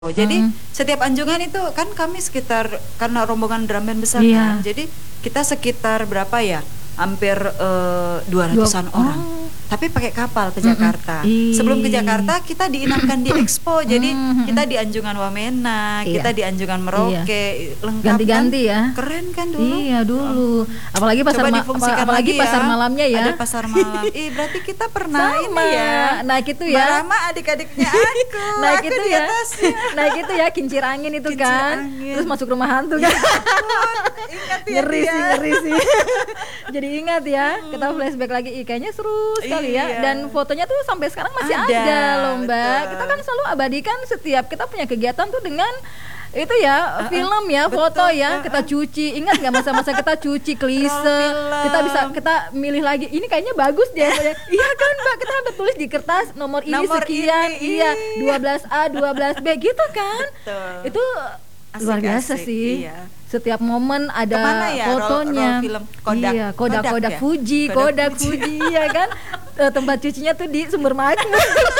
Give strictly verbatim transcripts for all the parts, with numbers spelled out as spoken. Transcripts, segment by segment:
Jadi Mhm. setiap anjungan itu kan kami sekitar karena rombongan drum band besar Iya. kan. Jadi kita sekitar berapa ya? Hampir eh, dua Dua ratusan orang. oh. Tapi pakai kapal ke Mhm. Jakarta. Ih. Sebelum ke Jakarta kita diinapkan di Expo. Jadi Mhm. kita di Anjungan Wamena, Iya. kita di Anjungan Merauke, lengkap kan? Ganti-ganti ya. Keren kan dulu? Iya dulu. Apalagi pasar Coba ma- difungsikan apa- apalagi lagi ya. pasar malamnya ya. Ada pasar malam. Ih, berarti kita pernah Sama. ini ya. Naik itu Mbak ya. Rama adik-adiknya aku. Naik aku itu di ya. atasnya. Naik itu ya kincir angin itu Kincir kan. angin. Terus masuk rumah hantu kan. Ingat ya ngeri dia. sih, ngeri sih. Jadi ingat ya, kita flashback lagi. Ih, kayaknya seru sekali ya. Iya. Dan fotonya tuh sampai sekarang masih ada, Ada, loh Mbak. betul. Kita kan selalu abadikan setiap kita punya kegiatan tuh dengan itu ya, Uh-uh, film ya, betul, foto ya, uh-uh. kita cuci. Ingat nggak masa-masa kita cuci klise? Roll Kita bisa film. kita milih lagi. Ini kayaknya bagus deh. Iya kan, Mbak? Kita sampai tulis di kertas nomor ini Nomor sekian. ini, Iya, iya. dua belas A, dua belas B gitu kan. Betul. Itu luar biasa Asik-asik, sih. iya. Setiap momen ada Kemana ya roll- fotonya. roll film? Kodak. Iya, Kodak, Kodak Kodak ya? Fuji, Kodak Kodak Fuji. Fuji, ya kan. Eh, tempat cucinya tuh di Sumber Makmur.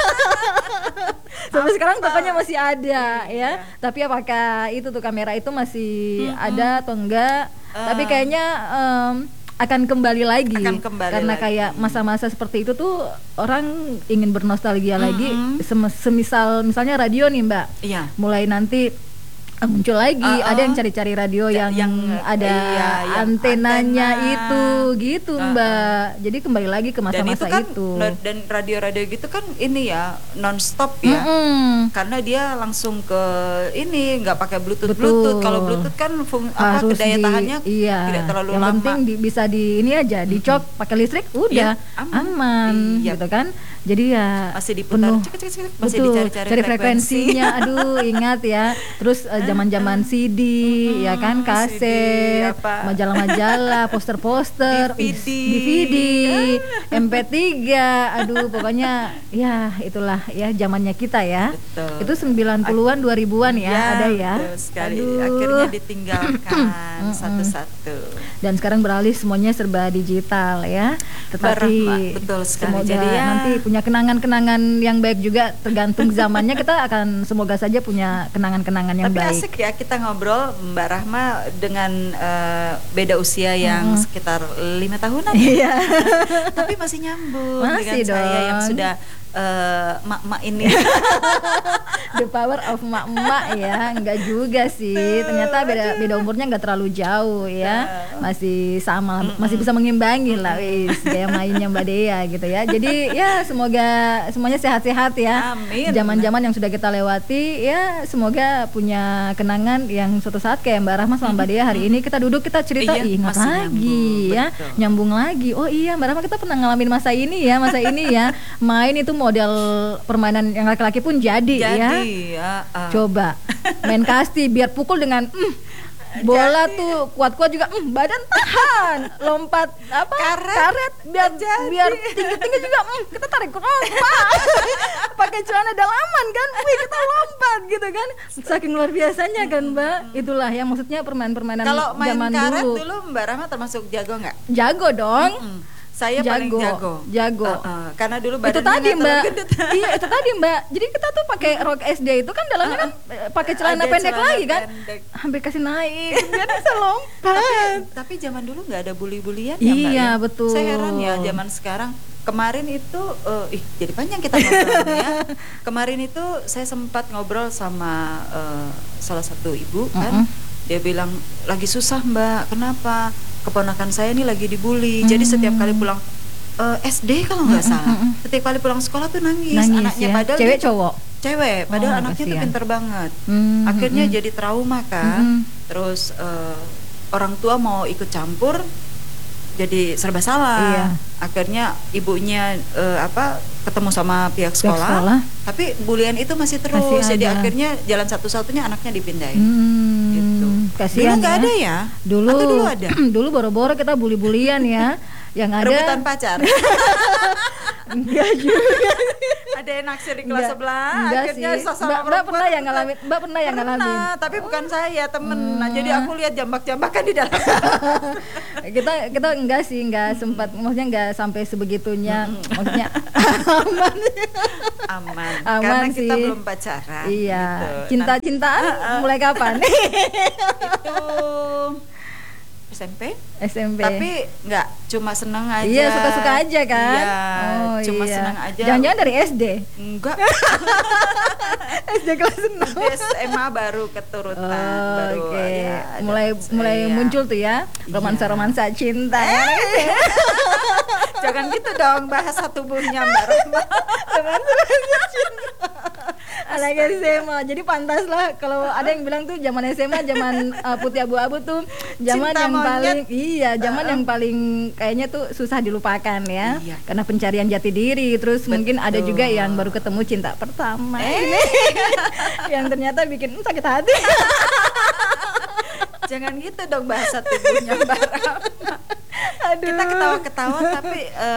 Sampai sekarang tokonya masih ada ya. Tapi apakah itu tuh kamera itu masih Mm-mm. ada atau enggak? Eh. Tapi kayaknya em, akan kembali lagi. Akan kembali karena lagi. kayak masa-masa seperti itu tuh orang ingin bernostalgia lagi. Mm-mm. Sem- semisal misalnya radio nih, Mbak. Iya. Mulai nanti eh, muncul lagi, Uh-uh. ada yang cari-cari radio Ja- yang, yang, ada iya, yang antenanya antena. itu gitu, Uh-uh. Mbak. Jadi kembali lagi ke Dan itu masa-masa kan itu. no- dan radio-radio gitu kan ini ya non-stop ya. Mm-mm. Karena dia langsung ke ini nggak pakai bluetooth Betul. bluetooth. Kalau bluetooth kan fung, apa Harus daya di- tahannya iya. tidak terlalu yang lama. penting di- bisa di ini aja dicok pakai listrik udah Iya, aman, aman. Iya. gitu kan. Jadi ya Masih diputar, penuh. cek, cek, cek, masih Betul, dicari-cari cari frekuensi. frekuensinya. Aduh, ingat ya. Terus eh, zaman-zaman C D, Mm-mm, ya kan, C D, kaset, apa. majalah-majalah, poster-poster, D V D. D V D, M P tiga. Aduh, pokoknya ya itulah ya zamannya kita ya. Betul. Itu sembilan puluhan, dua ribuan ya, ada ya. Betul sekali. Aduh. Akhirnya ditinggalkan satu-satu. Dan sekarang beralih semuanya serba digital ya. Tetapi Barah, betul sekali. semoga Jadi ya- nanti punya kenangan-kenangan yang baik juga, tergantung zamannya. Kita akan semoga saja punya kenangan-kenangan yang Tapi baik. asik ya kita ngobrol Mbak Rahma dengan eh, beda usia yang Mm-mm. sekitar lima tahunan. Iya. Tapi masih nyambung Masih dengan saya yang dong. sudah eh, mak-mak ini. The power of emak-emak ya. Enggak juga sih. Ternyata beda beda umurnya enggak terlalu jauh ya. Masih sama, masih bisa mengimbangi lah wis gaya mainnya Mbak Dea gitu ya. Jadi ya semoga semuanya sehat-sehat ya. Amin. Zaman-zaman yang sudah kita lewati ya, semoga punya kenangan yang suatu saat kayak Mbak Rahma sama Mbak Dea hari ini kita duduk kita cerita, Iya, "Ih, ingat masih lagi nyambung, ya, betul. nyambung lagi. Oh iya, Mbak Rahma kita pernah ngalamin masa ini ya, masa ini ya. Main itu model permainan yang laki-laki pun jadi, ya. Jadi ya, eh, Coba main kasti biar pukul dengan mm, bola Jadi. tuh kuat-kuat juga, mm, badan tahan, lompat apa Karet. biar Jadi. biar tinggi-tinggi juga, mm, kita tarik lompat, pakai celana dalaman kan, wih kita lompat gitu kan, saking luar biasanya kan Mbak. Itulah yang maksudnya permainan-permainan kalau main zaman karet dulu. dulu Mbak Rahma termasuk jago nggak? Jago dong. Mm-mm. Saya paling jago. Jago. Uh, uh, karena dulu Itu badannya tadi nggak Mbak. terlalu gendut. Iya, itu tadi Mbak. Jadi kita tuh pakai rok S D itu kan dalamnya kan eh, pakai celana Ada pendek celana lagi kan. pendek. Hampir kasih naik, biar bisa lompat. tapi, tapi zaman dulu nggak ada bully-bulian ya Mbak Iya, ya? betul. Saya heran ya zaman sekarang. Kemarin itu, eh, ih jadi panjang kita ngobrolnya. Kemarin itu saya sempat ngobrol sama eh, salah satu ibu kan. Mm-mm. Dia bilang lagi susah Mbak, kenapa? Keponakan saya ini lagi dibully. Jadi setiap kali pulang eh, S D kalau nggak Mm-mm, salah, mm-mm. setiap kali pulang sekolah tuh nangis, Nangis anaknya ya. padahal Cewek dia- cowok. cewek, padahal Oh, anaknya tuh kasihan. pinter banget. Hmm, Akhirnya hmm, jadi trauma kan. Mm-mm. Terus eh, orang tua mau ikut campur, jadi serba salah. Iya. Akhirnya ibunya eh, apa ketemu sama pihak Pihak sekolah, sekolah. tapi bulian itu masih terus. Masih Jadi ada. akhirnya jalan satu-satunya anaknya dipindahin. Hmm, Gitu. kasihan Dulu nggak ya. ada ya? Dulu, Atau dulu ada? dulu boro-boro kita bully-bulian ya. Yang ada Rebutan pacar. enggak juga. Ada yang naksir di kelas Enggak, sebelah, enggak akhirnya sih. sesama Mbak, Mbak perempuan pernah yang kita- ngalamin, Mbak pernah yang Pernah, ngalamin. tapi bukan saya, temen. Nah, Hmm. jadi aku lihat jambak-jambakan di dalam. kita kita enggak sih, enggak sempat, maksudnya enggak sampai sebegitunya, maksudnya aman. aman, Aman karena kita sih. belum pacaran. Iya. gitu. Cinta-cintaan Ah, ah. mulai kapan? Itu S M P. S M P. Tapi nggak cuma seneng aja. Iya, suka-suka aja kan? Iya, Oh, cuma iya. seneng aja. Jangan-jangan dari S D. Enggak. S D kelas enam. Di S M A baru keturutan, Oh, baru oke. ya, ada- mulai mulai iya. muncul tuh ya romansa-romansa cinta. ya. Jangan gitu dong, bahasa tubuhnya Mbak Rahma. Anak S M A. Jadi pantas lah kalau ada yang bilang tuh zaman S M A, zaman uh, putih abu-abu tuh zaman Cinta yang monyet. paling iya, zaman yang paling kayaknya tuh susah dilupakan ya. Iya. Karena pencarian jati diri. Terus mungkin ada Betul. juga yang baru ketemu cinta pertama. Ini yang ternyata bikin hmm, sakit hati. Jangan gitu dong bahasa tubuhnya Mbak Rahma. Aduh. Kita ketawa-ketawa tapi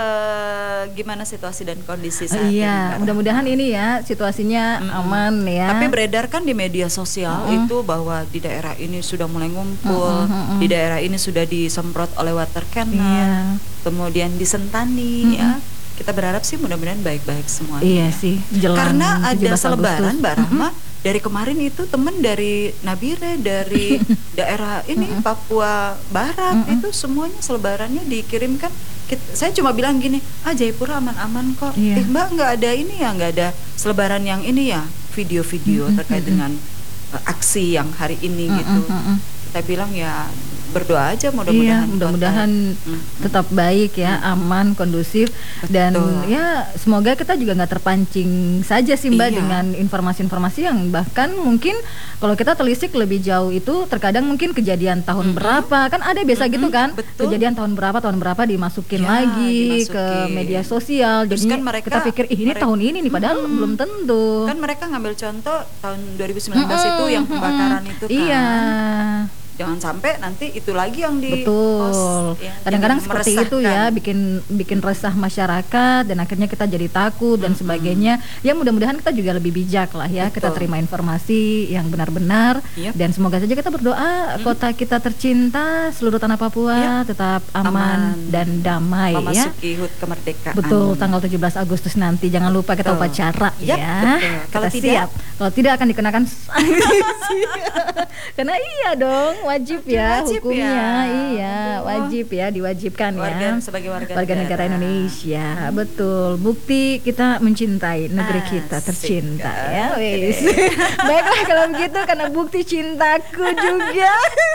eh, gimana situasi dan kondisi saat ini, Mbak Iya, Rahma? mudah-mudahan ini ya situasinya aman ya. Tapi beredar kan di media sosial itu bahwa di daerah ini sudah mulai ngumpul, di daerah ini sudah disemprot oleh water cannon, Iya. kemudian disentani ya. Kita berharap sih mudah-mudahan baik-baik semuanya. Iya sih, jelang Karena ada tujuh belas selebaran Agustus. Mbak Rahma, dari kemarin itu temen dari Nabire, dari daerah ini Papua Barat itu semuanya selebarannya dikirimkan. Kit- saya cuma bilang gini, ah Jayapura aman-aman kok. Iya. Eh Mbak nggak ada ini ya, nggak ada selebaran yang ini ya, video-video terkait dengan uh, aksi yang hari ini gitu. Kita bilang ya berdoa aja Iya, mudah-mudahan mudah-mudahan kota- Mm, tetap baik ya, aman, kondusif, dan Betul. ya semoga kita juga nggak terpancing saja sih Mbak Iya. dengan informasi-informasi yang bahkan mungkin kalau kita telisik lebih jauh itu terkadang mungkin kejadian tahun berapa kan ada biasa gitu kan, betul. kejadian tahun berapa tahun berapa dimasukin Ya, lagi ke dimasukin. media sosial, Terus jadi kan mereka- kita pikir Ih, ini mereka- tahun ini nih padahal belum tentu. Kan mereka ngambil contoh tahun dua ribu sembilan belas itu yang pembakaran itu kan. Iya. Jangan sampai nanti itu lagi yang di Betul. post, ya, Kadang-kadang jadi seperti itu ya, meresahkan. bikin bikin resah masyarakat dan akhirnya kita jadi takut dan sebagainya. Ya mudah-mudahan kita juga lebih bijak lah ya, kita Betul. terima informasi yang benar-benar Yep. dan semoga saja kita berdoa kota kita tercinta, seluruh tanah Papua tetap aman, Aman. dan damai ya. memasuki H U T kemerdekaan. Betul, tanggal tujuh belas Agustus nanti jangan lupa kita Betul. upacara Yap, ya. betul. Kalau Kita tidak? siap. Kalau tidak akan dikenakan sanksi. Karena iya dong, wajib, ya Wajib hukumnya. ya. Iya, Betul. wajib ya, diwajibkan Warga- ya. sebagai warga negara. negara. Indonesia. Betul. Bukti kita mencintai negeri kita Asik. tercinta ya. Oke Wis. deh. Baiklah kalau begitu karena bukti cintaku juga.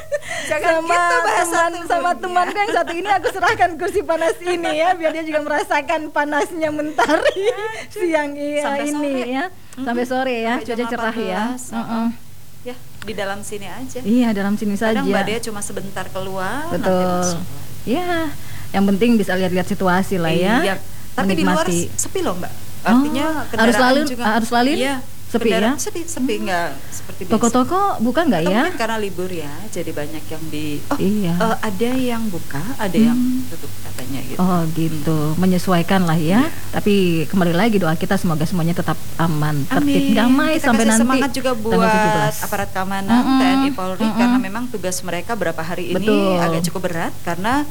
Jangan sama gitu bahasa teman tubuhnya. sama temanku yang satu ini aku serahkan kursi panas ini ya biar dia juga merasakan panasnya mentari siang iya Sampai ini sore. ya sampai sore ya Sampai jam cuaca cerah ya. delapan belas. Mm-mm. Ya, di dalam sini aja. Iya dalam sini saja. Kadang Mbak Dea cuma sebentar keluar, nanti Betul. masuk. Ya, yang penting bisa lihat-lihat situasi lah ya. Iya. Tapi di luar Menikmati. sepi loh Mbak. Artinya Oh, kendaraan arus lalu juga. arus lalu Iya, sepi kendaraan ya. Sepi, sepi nggak seperti biasa. Toko-toko buka nggak Atau ya? mungkin karena libur ya, jadi banyak yang di. Oh, Iya. eh, ada yang buka, ada yang tutup katanya gitu. Oh gitu, menyesuaikan lah ya. Tapi kembali lagi doa kita semoga semuanya tetap aman, tertib, Amin. damai Kita sampai kasih nanti semangat juga tanggal buat tujuh belas. aparat keamanan Mm-mm, T N I Polri mm-mm. karena memang tugas mereka berapa hari ini Betul. agak cukup berat karena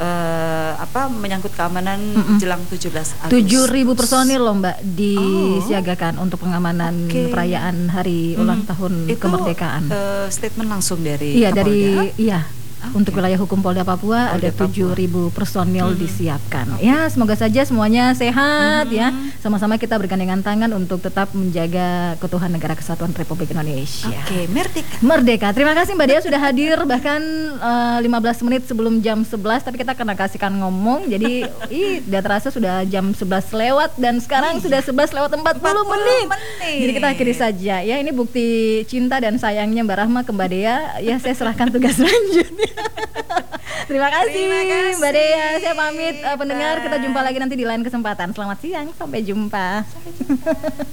eh, apa menyangkut keamanan jelang tujuh belas Agustus. Tujuh ribu personil loh Mbak disiagakan untuk pengamanan Oke. perayaan hari ulang tahun Itu kemerdekaan. eh, statement langsung dari Iya Kapolda. dari iya untuk wilayah hukum Polda Papua Polda ada Papua. tujuh ribu personil disiapkan. Ya semoga saja semuanya sehat ya. Sama-sama kita bergandengan tangan untuk tetap menjaga keutuhan negara kesatuan Republik Indonesia. Oke, merdeka. Merdeka. Terima kasih Mbak Dea sudah hadir bahkan eh, lima belas menit sebelum jam sebelas tapi kita kena kasihkan ngomong. Jadi ih udah terasa sudah jam sebelas lewat dan sekarang sudah sebelas lewat empat puluh menit. menit. Jadi kita akhiri saja ya. Ini bukti cinta dan sayangnya Mbak Rahma ke Mbak Dea. Ya saya serahkan tugas selanjutnya. Terima kasih, Terima kasih. Mbak Dea. Saya pamit eh, pendengar, Bye. kita jumpa lagi nanti di lain kesempatan. Selamat siang, sampai jumpa.